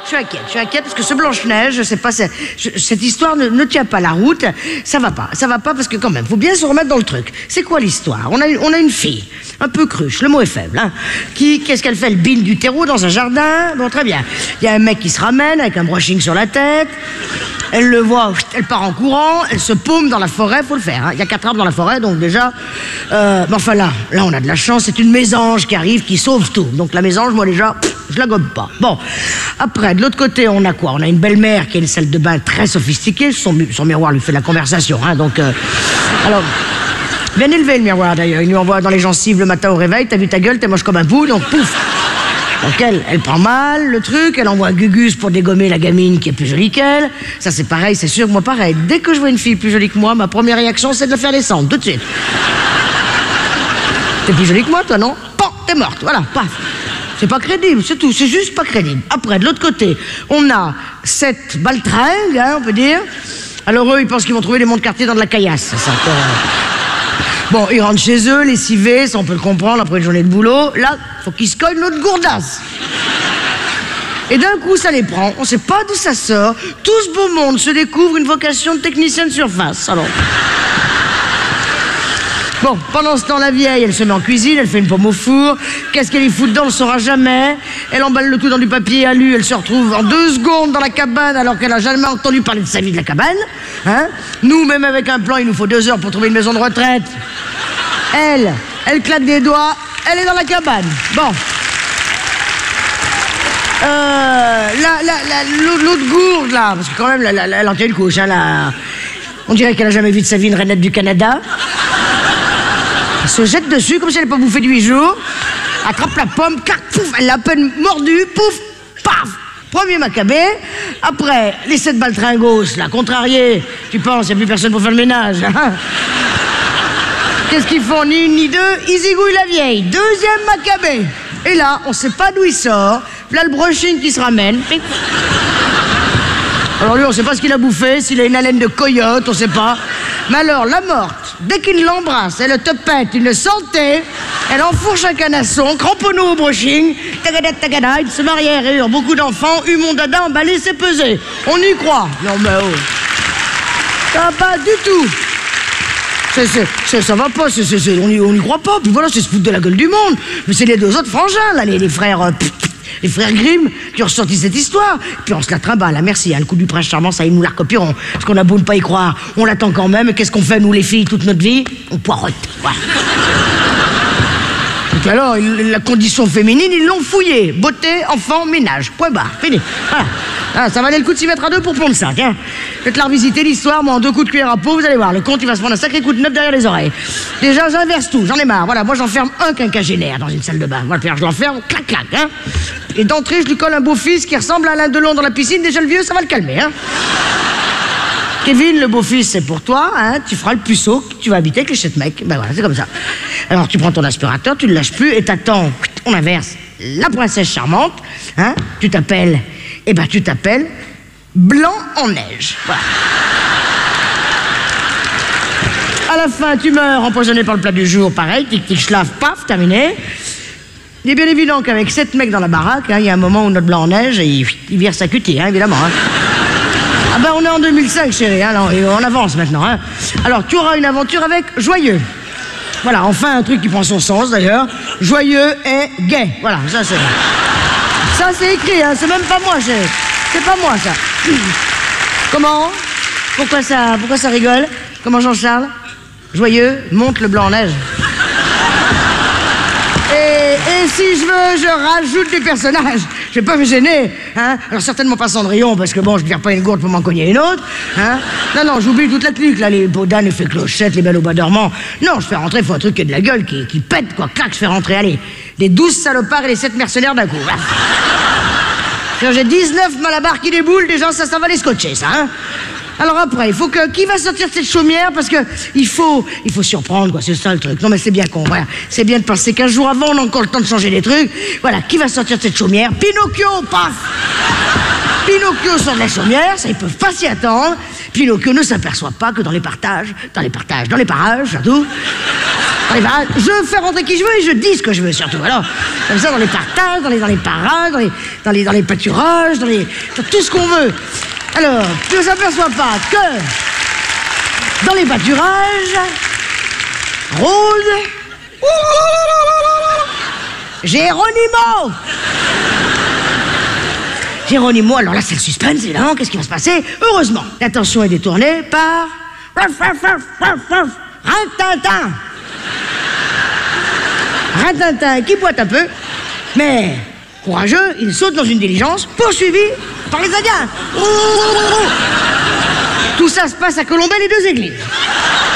je suis inquiète parce que ce Blanche-Neige, je sais pas, cette histoire ne tient pas la route, ça va pas parce que quand même, faut bien se remettre dans le truc. C'est quoi l'histoire? On a une fille, un peu cruche, le mot est faible, hein, qu'est-ce qu'elle fait? Elle bine du terreau dans un jardin, bon très bien. Il y a un mec qui se ramène avec un brushing sur la tête, elle le voit, elle part en courant, elle se paume dans la forêt, faut le faire, hein. Il y a 4 arbres dans la forêt, donc déjà, mais enfin là on a de la chance, c'est une mésange qui arrive, qui sauve tout. Donc la mésange, moi déjà, je la gobe pas. Bon, après, de l'autre côté, on a quoi? On a une belle-mère qui a une salle de bain très sophistiquée, son miroir lui fait de la conversation, hein, donc, alors, bien élevé le miroir d'ailleurs, il lui envoie dans les gencives le matin au réveil, t'as vu ta gueule, t'es moche comme un pou, donc pouf. Donc elle prend mal le truc, elle envoie un Gugus pour dégommer la gamine qui est plus jolie qu'elle. Ça c'est pareil, c'est sûr, moi pareil. Dès que je vois une fille plus jolie que moi, ma première réaction c'est de la faire descendre, tout de suite. T'es plus jolie que moi toi, non? Pan, t'es morte, voilà, paf. C'est pas crédible, c'est tout, c'est juste pas crédible. Après, de l'autre côté, on a cette baltringue, hein, on peut dire. Alors eux, ils pensent qu'ils vont trouver des monts de quartier dans de la caillasse. Ça, bon, ils rentrent chez eux, lessivés, ça on peut le comprendre, après une journée de boulot. Là, faut qu'ils se cognent notre gourdasse. Et d'un coup, ça les prend, on sait pas d'où ça sort. Tout ce beau monde se découvre une vocation de technicien de surface, alors. Bon, pendant ce temps, la vieille, elle se met en cuisine, elle fait une pomme au four. Qu'est-ce qu'elle y fout dedans, on le saura jamais. Elle emballe le tout dans du papier alu, elle se retrouve en 2 secondes dans la cabane alors qu'elle a jamais entendu parler de sa vie de la cabane. Hein? Nous, même avec un plan, il nous faut 2 heures pour trouver une maison de retraite. Elle claque des doigts, elle est dans la cabane. Bon. L'autre gourde, là, parce que quand même, elle en tient une couche, hein, là. On dirait qu'elle a jamais vu de sa vie une rainette du Canada. Elle se jette dessus comme si elle n'avait pas bouffé de 8 jours. Attrape la pomme, clac, pouf, elle l'a à peine mordue, pouf, paf. Premier macabé. Après, les 7 baltringos, là, contrariés. Tu penses, il n'y a plus personne pour faire le ménage. Hein? Qu'est-ce qu'ils font? Ni une ni deux, ils zigouillent la vieille. 2e macabé. Et là, on ne sait pas d'où il sort. Là, le brushing qui se ramène. Alors lui, on ne sait pas ce qu'il a bouffé, s'il a une haleine de coyote, on ne sait pas. Mais alors, la morte, dès qu'il l'embrasse, elle te pète une santé, elle enfourche un canasson, cramponneau au brushing, tagada, tagada, il se marie et beaucoup d'enfants, eu mon dada emballé, c'est pesé. On y croit. Non mais oh. Ça va pas du tout. Ça va pas, on y croit pas. Puis voilà, c'est se foutre de la gueule du monde. Mais c'est les 2 autres frangins, là, les frères... les frères Grimm qui ont ressorti cette histoire. Puis on se la trimballe, merci, hein, le coup du prince charmant, ça, ils nous la recopieront. Parce qu'on a beau ne pas y croire, on l'attend quand même. Et qu'est-ce qu'on fait, nous, les filles, toute notre vie? On poireute, voilà. Donc alors, la condition féminine, ils l'ont fouillée. Beauté, enfant, ménage, point barre, fini. Voilà. Ah, ça valait le coup de s'y mettre à 2 pour pondre 5, hein. Faites-la revisiter l'histoire, moi en 2 coups de cuillère à peau, vous allez voir, le compte il va se prendre un sacré coup de neuf derrière les oreilles. Déjà, j'inverse tout, j'en ai marre, voilà, moi j'enferme un quinquagénaire dans une salle de bain. Voilà, je l'enferme, clac, clac, hein. Et d'entrée, je lui colle un beau-fils qui ressemble à Alain Delon dans la piscine, déjà le vieux, ça va le calmer, hein. Kevin, le beau-fils, c'est pour toi, hein, tu feras le puceau, tu vas habiter avec les 7 mecs. Ben voilà, c'est comme ça. Alors tu prends ton aspirateur, tu le lâches plus et t'attends, on inverse, la princesse charmante, hein, tu t'appelles Blanc en neige. Voilà. À la fin, tu meurs empoisonné par le plat du jour, pareil, tic-tic, schlaf, paf, terminé. Il est bien évident qu'avec 7 mecs dans la baraque, il y a un moment où notre Blanc en neige, il vire sa cutie, hein, évidemment. Hein. Ah ben on est en 2005, chérie, hein, on avance maintenant. Hein. Alors tu auras une aventure avec Joyeux. Voilà, enfin un truc qui prend son sens d'ailleurs. Joyeux et gay. Voilà, ça c'est... Ça c'est écrit, hein, c'est même pas moi, c'est pas moi ça. Comment? Pourquoi ça rigole? Comment Jean-Charles? Joyeux, monte le Blanc en neige. Et si je veux, je rajoute des personnages. Je vais pas me gêner, hein. Alors certainement pas Cendrillon, parce que bon, je ne vire pas une gourde pour m'en cogner une autre, hein. Non, j'oublie toute la clique, là, les Baudin, les Fées Clochettes, les Belles au bois dormant. Non, je fais rentrer, faut un truc qui a de la gueule, qui pète, quoi, clac, je fais rentrer, allez, les 12 salopards et les 7 mercenaires d'un coup. J'ai 19 malabars qui déboulent, déjà, ça va les scotcher, ça, hein. Alors après, il faut que... Qui va sortir de cette chaumière? Parce que il faut surprendre, quoi, c'est ça le truc. Non, mais c'est bien con, voilà. C'est bien de penser qu'un jour avant, on a encore le temps de changer les trucs. Voilà, qui va sortir de cette chaumière? Pinocchio, paf! Pinocchio sort de la chaumière, ça, ils peuvent pas s'y attendre. Pinocchio ne s'aperçoit pas que dans les parages, surtout, Dans les baraques, je fais rentrer qui je veux et je dis ce que je veux surtout. Alors, comme ça, dans les partages, dans les parages, dans les pâturages, dans tout ce qu'on veut. Alors, tu ne s'aperçois pas que dans les pâturages, Rose, Géronimo. Géronimo, alors là c'est le suspense, évidemment, qu'est-ce qui va se passer? Heureusement, l'attention est détournée par... Rintintin. Rintintin qui boite un peu, mais courageux, il saute dans une diligence, poursuivi par les Indiens. Tout ça se passe à Colombey-les-Deux-Églises.